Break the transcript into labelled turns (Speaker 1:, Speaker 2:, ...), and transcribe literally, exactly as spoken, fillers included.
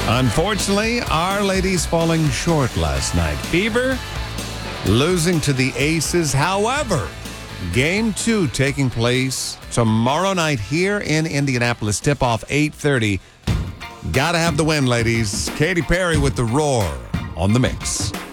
Speaker 1: Unfortunately, our ladies falling short last night. Fever losing to the Aces. However, game two taking place tomorrow night here in Indianapolis. Tip-off eight thirty. Gotta have the win, ladies. Katy Perry with The Roar on the mix.